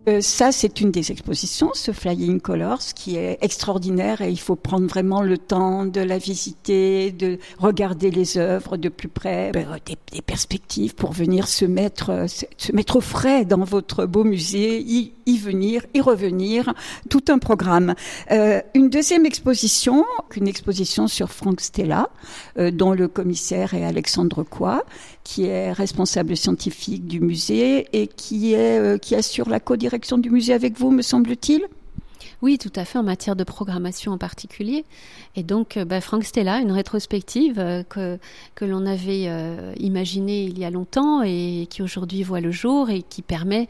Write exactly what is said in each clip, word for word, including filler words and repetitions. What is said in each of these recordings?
Euh, ça, c'est une des expositions, ce Flying Colors, qui est extraordinaire et il faut prendre vraiment le temps de la visiter, de regarder les œuvres de plus près, ben, des, des perspectives pour venir se mettre, se mettre au frais dans votre beau musée, y, y venir, y revenir, tout un programme. Euh, une deuxième exposition, une exposition sur Frank Stella, euh, dont le commissaire est Alexandre Coy, qui est responsable scientifique du musée et qui est euh, qui assure la codirection du musée avec vous, me semble-t-il. Oui, tout à fait, en matière de programmation en particulier. Et donc, bah, Frank Stella, une rétrospective euh, que, que l'on avait euh, imaginée il y a longtemps et qui aujourd'hui voit le jour et qui permet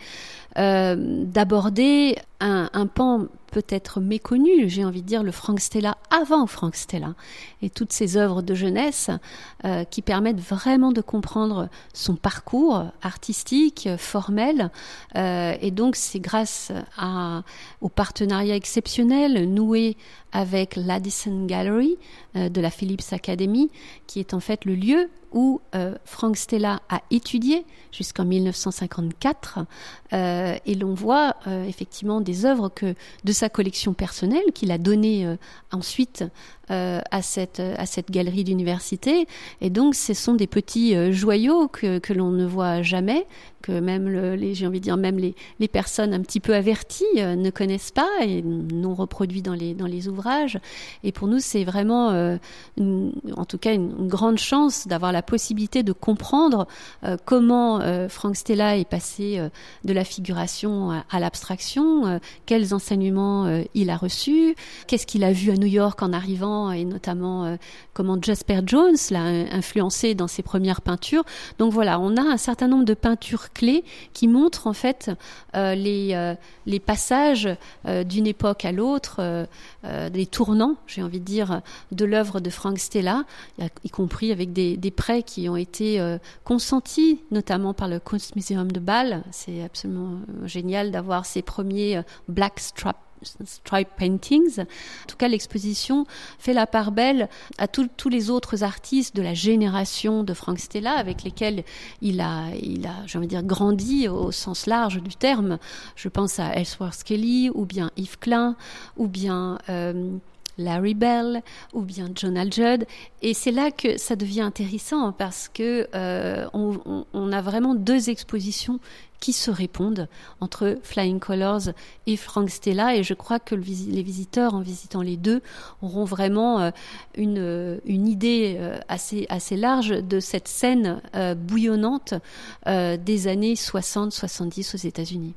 euh, d'aborder un, un pan peut-être méconnu, j'ai envie de dire, le Frank Stella avant Frank Stella, et toutes ces œuvres de jeunesse euh, qui permettent vraiment de comprendre son parcours artistique, formel, euh, et donc c'est grâce à, au partenariat exceptionnel noué avec l'Addison Gallery euh, de la Phillips Academy, qui est en fait le lieu où euh, Frank Stella a étudié jusqu'en dix-neuf cent cinquante-quatre, euh, et l'on voit euh, effectivement des œuvres que, de sa collection personnelle qu'il a données euh, ensuite euh, à, cette, à cette galerie d'université. Et donc ce sont des petits euh, joyaux que, que l'on ne voit jamais, que même le, les, j'ai envie de dire même les, les personnes un petit peu averties euh, ne connaissent pas et non reproduits dans les, dans les ouvrages. Et pour nous, c'est vraiment, euh, une, en tout cas, une, une grande chance d'avoir la possibilité de comprendre euh, comment euh, Frank Stella est passé euh, de la figuration à, à l'abstraction, euh, quels enseignements euh, il a reçus, qu'est-ce qu'il a vu à New York en arrivant, et notamment euh, comment Jasper Jones l'a influencé dans ses premières peintures. Donc voilà, on a un certain nombre de peintures clés qui montrent en fait euh, les, euh, les passages euh, d'une époque à l'autre, euh, euh, des tournants, j'ai envie de dire, de l'œuvre de Frank Stella, y compris avec des, des prêts qui ont été euh, consentis, notamment par le Kunstmuseum de Bâle. C'est absolument génial d'avoir ces premiers euh, black strap stripe paintings. En tout cas, l'exposition fait la part belle à tous les autres artistes de la génération de Frank Stella avec lesquels il a, il a, j'ai envie de dire, grandi au sens large du terme. Je pense à Ellsworth Kelly, ou bien Yves Klein, ou bien euh, Larry Bell, ou bien Jonah Judd. Et c'est là que ça devient intéressant parce que euh, on, on, on a vraiment deux expositions qui se répondent entre Flying Colors et Frank Stella, et je crois que le, les visiteurs, en visitant les deux, auront vraiment euh, une, une idée euh, assez, assez large de cette scène euh, bouillonnante euh, des années soixante soixante-dix aux États-Unis.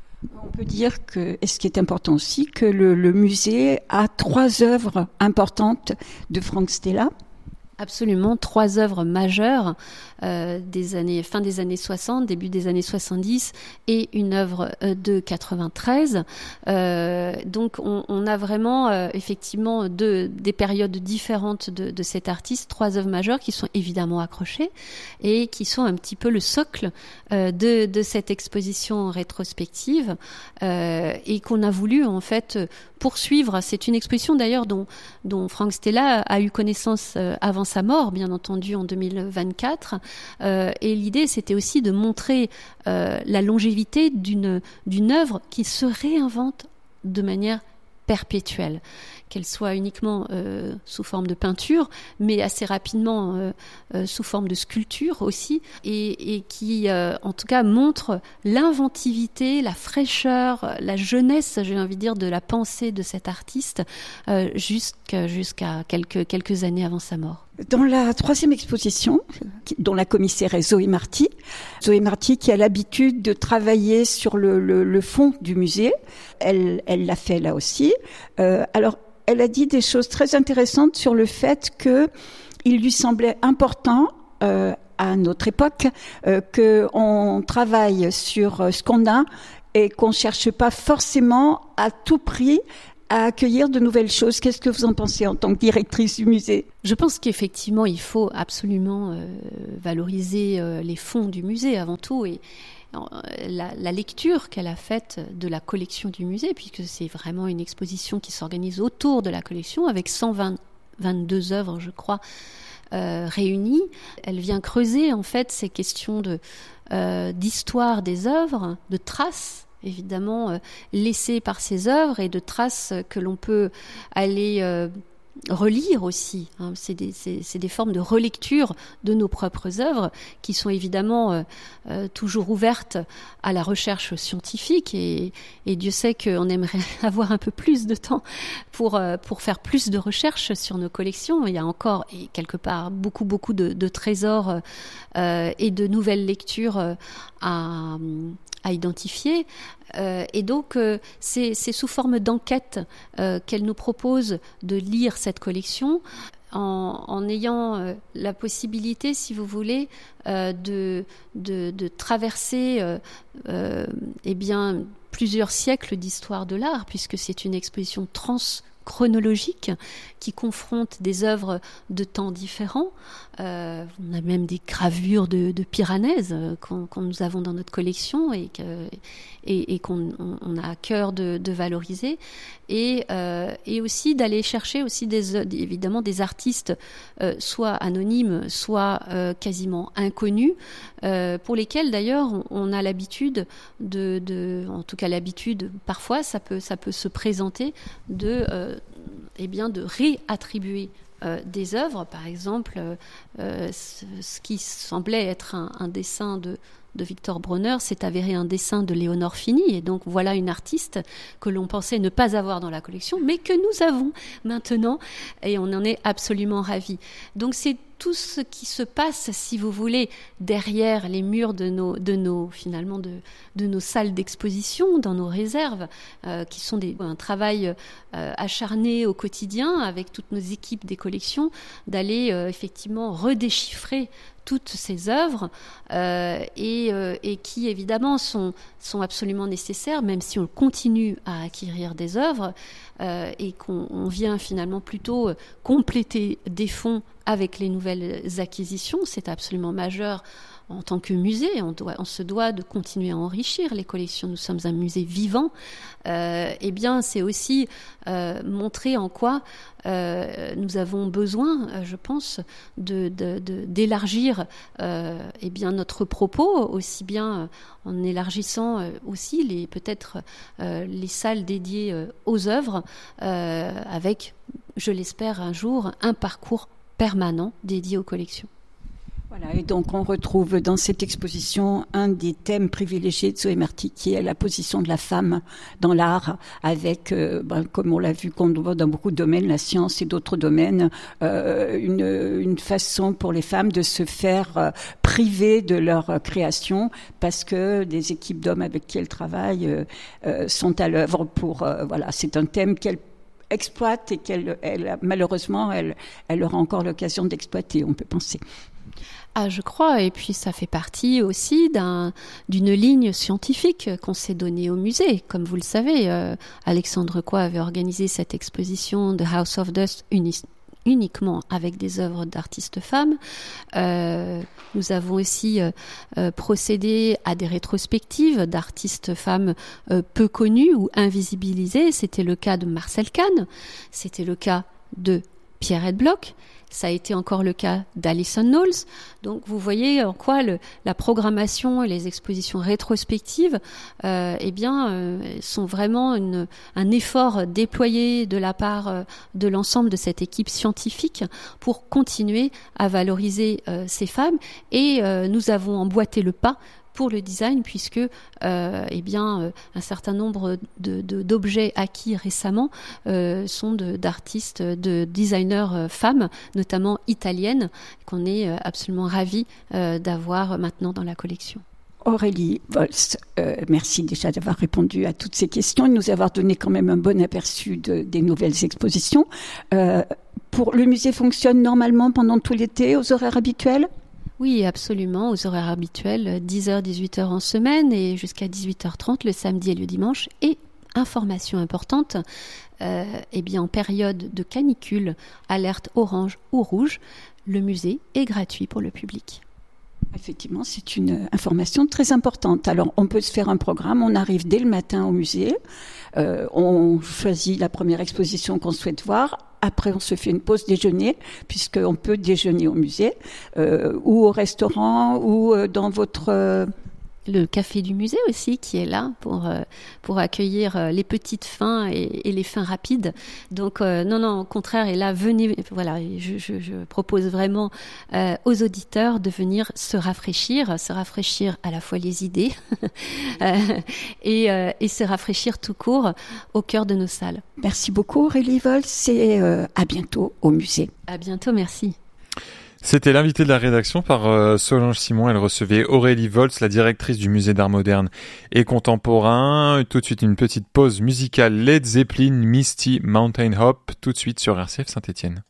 On peut dire que, et ce qui est important aussi, que le, le musée a trois œuvres importantes de Frank Stella. Absolument, trois œuvres majeures euh, des années, fin des années soixante, début des années soixante-dix, et une œuvre euh, de quatre-vingt-treize. Euh, donc on, on a vraiment euh, effectivement deux, des périodes différentes de, de cet artiste, trois œuvres majeures qui sont évidemment accrochées et qui sont un petit peu le socle euh, de, de cette exposition rétrospective euh, et qu'on a voulu en fait poursuivre. C'est une exposition d'ailleurs dont, dont Frank Stella a eu connaissance euh, avant sa mort, bien entendu, en deux mille vingt-quatre. Euh, et l'idée, c'était aussi de montrer euh, la longévité d'une, d'une œuvre qui se réinvente de manière perpétuelle, qu'elle soit uniquement euh, sous forme de peinture, mais assez rapidement euh, euh, sous forme de sculpture aussi, et, et qui, euh, en tout cas, montre l'inventivité, la fraîcheur, la jeunesse, j'ai envie de dire, de la pensée de cet artiste euh, jusqu'à, jusqu'à quelques, quelques années avant sa mort. Dans la troisième exposition, dont la commissaire est Zoé Marty, Zoé Marty qui a l'habitude de travailler sur le, le, le fond du musée, elle, elle l'a fait là aussi. Euh, alors, elle a dit des choses très intéressantes sur le fait que il lui semblait important, euh, à notre époque, euh, qu'on travaille sur ce qu'on a et qu'on cherche pas forcément à tout prix à accueillir de nouvelles choses. Qu'est-ce que vous en pensez en tant que directrice du musée ? Je pense qu'effectivement, il faut absolument euh, valoriser euh, les fonds du musée avant tout, et euh, la, la lecture qu'elle a faite de la collection du musée, puisque c'est vraiment une exposition qui s'organise autour de la collection avec cent vingt-deux œuvres, je crois, euh, réunies. Elle vient creuser en fait ces questions de, euh, d'histoire des œuvres, de traces évidemment euh, laissées par ces œuvres et de traces que l'on peut aller euh, relire aussi. Hein. C'est des, c'est, c'est des formes de relecture de nos propres œuvres qui sont évidemment euh, euh, toujours ouvertes à la recherche scientifique et, et Dieu sait qu'on aimerait avoir un peu plus de temps pour, euh, pour faire plus de recherches sur nos collections. Il y a encore, et quelque part, beaucoup, beaucoup de, de trésors euh, et de nouvelles lectures euh, à, à identifier. Euh, et donc, euh, c'est, c'est sous forme d'enquête euh, qu'elle nous propose de lire cette collection en, en ayant euh, la possibilité, si vous voulez, euh, de, de, de traverser euh, euh, eh bien, plusieurs siècles d'histoire de l'art, puisque c'est une exposition transchronologique qui confronte des œuvres de temps différents. Euh, on a même des gravures de, de Piranèse euh, qu'on, qu'on nous avons dans notre collection et, que, et, et qu'on on, on a à cœur de, de valoriser. Et, euh, et aussi d'aller chercher aussi des, évidemment des artistes euh, soit anonymes, soit euh, quasiment inconnus, euh, pour lesquels d'ailleurs on, on a l'habitude de, de, en tout cas l'habitude, parfois ça peut, ça peut se présenter de, euh, eh bien de réattribuer Euh, des œuvres, par exemple, euh, euh, ce, ce qui semblait être un, un dessin de, de Victor Bronner s'est avéré un dessin de Léonore Fini, et donc voilà une artiste que l'on pensait ne pas avoir dans la collection, mais que nous avons maintenant, et on en est absolument ravis. Donc c'est tout ce qui se passe, si vous voulez, derrière les murs de nos, de nos finalement de, de nos salles d'exposition, dans nos réserves, euh, qui sont des, un travail euh, acharné au quotidien avec toutes nos équipes des collections, d'aller euh, effectivement redéchiffrer toutes ces œuvres euh, et, euh, et qui évidemment sont, sont absolument nécessaires, même si on continue à acquérir des œuvres euh, et qu'on on vient finalement plutôt compléter des fonds avec les nouvelles acquisitions. C'est absolument majeur en tant que musée. On, doit, on se doit de continuer à enrichir les collections. Nous sommes un musée vivant. Euh, eh bien, c'est aussi euh, montrer en quoi euh, nous avons besoin, je pense, de, de, de, d'élargir euh, eh bien, notre propos, aussi bien en élargissant aussi les, peut-être euh, les salles dédiées aux œuvres, euh, avec, je l'espère un jour, un parcours permanent dédié aux collections. Voilà, et donc on retrouve dans cette exposition un des thèmes privilégiés de Zoé Marty, qui est la position de la femme dans l'art, avec, euh, ben, comme on l'a vu, qu'on voit dans beaucoup de domaines, la science et d'autres domaines, euh, une, une façon pour les femmes de se faire euh, priver de leur euh, création, parce que des équipes d'hommes avec qui elles travaillent euh, euh, sont à l'œuvre pour, euh, voilà, c'est un thème qu'elles exploitent et qu'elle, elle, malheureusement, elle, elle aura encore l'occasion d'exploiter, on peut penser. Ah, je crois, et puis ça fait partie aussi d'un, d'une ligne scientifique qu'on s'est donnée au musée. Comme vous le savez, euh, Alexandre Coy avait organisé cette exposition de House of Dust uni- uniquement avec des œuvres d'artistes femmes. Euh, nous avons aussi euh, euh, procédé à des rétrospectives d'artistes femmes euh, peu connues ou invisibilisées. C'était le cas de Marcel Kahn, c'était le cas de Pierrette Bloch. Ça a été encore le cas d'Alison Knowles. Donc vous voyez en quoi le, la programmation et les expositions rétrospectives euh, eh bien, euh, sont vraiment une, un effort déployé de la part euh, de l'ensemble de cette équipe scientifique pour continuer à valoriser euh, ces femmes. Et euh, nous avons emboîté le pas pour le design, puisque euh, eh bien, euh, un certain nombre de, de, d'objets acquis récemment euh, sont de, d'artistes, de designers euh, femmes, notamment italiennes, qu'on est euh, absolument ravis euh, d'avoir maintenant dans la collection. Aurélie Volz, euh, merci déjà d'avoir répondu à toutes ces questions et de nous avoir donné quand même un bon aperçu de, des nouvelles expositions. Euh, pour, le musée fonctionne normalement pendant tout l'été aux horaires habituels ? Oui, absolument, aux horaires habituels, dix heures, dix-huit heures en semaine et jusqu'à dix-huit heures trente le samedi et le dimanche. Et, information importante, euh, eh bien, en période de canicule, alerte orange ou rouge, le musée est gratuit pour le public. Effectivement, c'est une information très importante. Alors, on peut se faire un programme, on arrive dès le matin au musée, euh, on choisit la première exposition qu'on souhaite voir. Après, on se fait une pause déjeuner, puisqu'on peut déjeuner au musée, euh, ou au restaurant, ou euh, dans votre... Euh, le café du musée aussi qui est là pour euh, pour accueillir euh, les petites fins et, et les fins rapides. Donc euh, non non, au contraire, et là venez, voilà, je, je, je propose vraiment euh, aux auditeurs de venir se rafraîchir, se rafraîchir à la fois les idées euh, et euh, et se rafraîchir tout court au cœur de nos salles. Merci beaucoup Aurélie Volz et euh, à bientôt au musée. À bientôt, merci. C'était l'invité de la rédaction par euh, Solange Simon. Elle recevait Aurélie Volz, la directrice du musée d'art moderne et contemporain. Tout de suite une petite pause musicale Led Zeppelin, Misty Mountain Hop, tout de suite sur R C F Saint-Étienne.